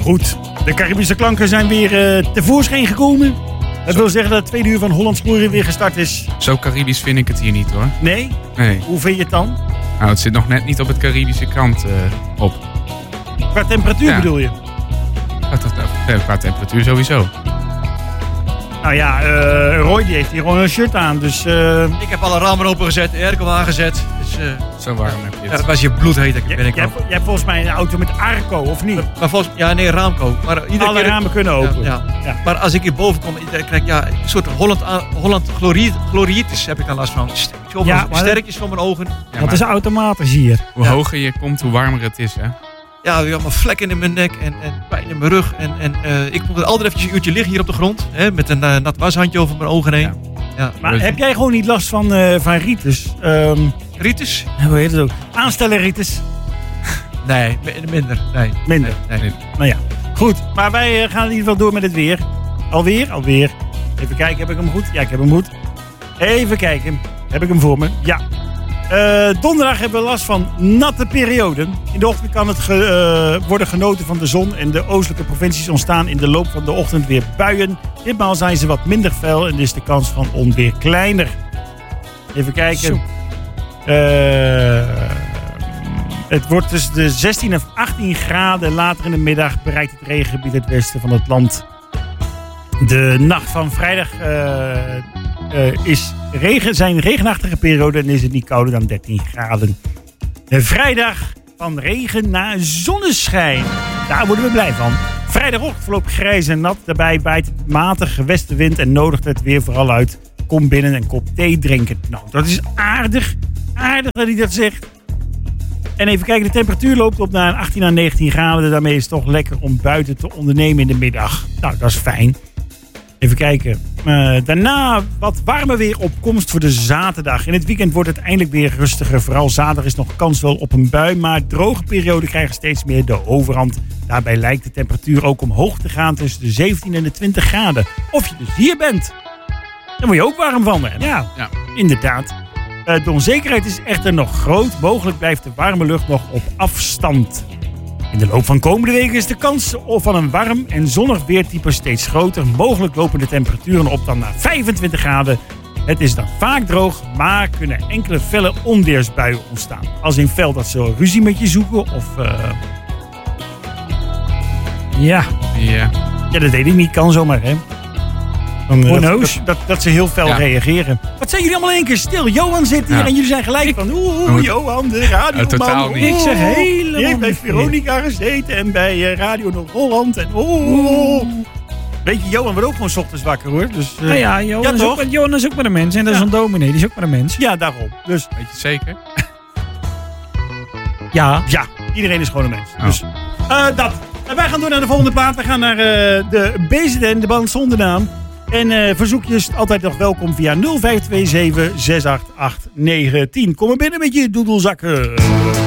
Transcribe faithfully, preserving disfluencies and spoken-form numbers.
Goed, de Caribische klanken zijn weer uh, tevoorschijn gekomen. Dat wil zeggen dat het tweede uur van Hollands Glorie weer gestart is. Zo Caribisch vind ik het hier niet hoor. Nee? Nee. Hoe vind je het dan? Nou, het zit nog net niet op het Caribische kant uh, op. Qua temperatuur ja. bedoel je? Qua, qua temperatuur sowieso. Nou ja, uh, Roy die heeft hier gewoon een shirt aan, dus... Uh... Ik heb alle ramen opengezet, de airco aangezet. Dus, uh, Zo warm heb je het. Ja, was je bloedheet, ben ik jij, jij hebt volgens mij een auto met airco, of niet? Maar, maar volgens, ja, nee, raamco. Maar iedere alle keer, ramen kunnen open. Ja, ja. Ja. Maar als ik hier boven kom, dan krijg ik ja, een soort Holland, Holland gloriitis heb ik dan last van. Zoveel ja, sterretjes van mijn ogen. Ja, dat is automatisch hier. Hoe ja. hoger je komt, hoe warmer het is, hè? Ja, ik heb vlekken in mijn nek en, en pijn in mijn rug. En, en uh, ik moet altijd eventjes een uurtje liggen hier op de grond. Hè, met een uh, nat washandje over mijn ogen heen. Ja. Ja. Maar heb jij gewoon niet last van, uh, van ritis? Um, ritis? Hoe heet het ook? Aanstellen ritis? Nee, minder. Nee. Minder? Nee, nee. Nou ja, goed. Maar wij uh, gaan in ieder geval door met het weer. Alweer? Alweer. Even kijken, heb ik hem goed? Ja, ik heb hem goed. Even kijken. Heb ik hem voor me? Ja. Uh, donderdag hebben we last van natte perioden. In de ochtend kan het ge, uh, worden genoten van de zon. En de oostelijke provincies ontstaan in de loop van de ochtend weer buien. Ditmaal zijn ze wat minder fel en is de kans van onweer kleiner. Even kijken. Uh, het wordt tussen de zestien en achttien graden. Later in de middag bereikt het regengebied het westen van het land. De nacht van vrijdag... Uh, Uh, is regen, zijn regenachtige periode en is het niet kouder dan dertien graden. De vrijdag van regen naar zonneschijn. Daar worden we blij van. Vrijdagochtend verloopt grijs en nat. Daarbij bijt matige westenwind en nodigt het weer vooral uit. Kom binnen en kop thee drinken. Nou, dat is aardig. Aardig dat hij dat zegt. En even kijken, de temperatuur loopt op naar achttien à negentien graden. Daarmee is het toch lekker om buiten te ondernemen in de middag. Nou, dat is fijn. Even kijken. Uh, daarna wat warmer weer op komst voor de zaterdag. In het weekend wordt het eindelijk weer rustiger. Vooral zaterdag is nog kans wel op een bui. Maar droge perioden krijgen steeds meer de overhand. Daarbij lijkt de temperatuur ook omhoog te gaan tussen de zeventien en de twintig graden. Of je dus hier bent. Daar word je ook warm van. Hè? Ja, ja, inderdaad. Uh, de onzekerheid is echter nog groot. Mogelijk blijft de warme lucht nog op afstand. In de loop van komende weken is de kans van een warm en zonnig weertype steeds groter. Mogelijk lopen de temperaturen op dan naar vijfentwintig graden. Het is dan vaak droog, maar kunnen enkele felle onweersbuien ontstaan. Als in fel dat ze ruzie met je zoeken of... Uh... Ja. Ja. Ja, dat weet ik niet. Kan zomaar, hè. Dan, uh, dat, dat, dat, dat ze heel fel ja. reageren. Wat zijn jullie allemaal in één keer stil? Johan zit hier ja. en jullie zijn gelijk ik, van... Oeh, oeh Johan, de radioman. Totaal niet. Ik zeg helemaal Die heeft bij Veronica gezeten en bij uh, Radio Noord-Holland. En oeh. Weet je, Johan wordt ook gewoon 's ochtends wakker, hoor. Dus, uh, nou ja, Johan, ja, is ook, Johan is ook maar een mens. En dat ja. is een dominee, die is ook maar een mens. Ja, daarom. Dus, weet je het zeker? ja. Ja, iedereen is gewoon een mens. Oh. Dus uh, dat. En wij gaan door naar de volgende plaat. We gaan naar uh, de B Z N, de band zonder naam. En uh, verzoekjes altijd nog welkom via nul vijf twee zeven zes acht acht negen tien. Kom maar binnen met je doedelzakken.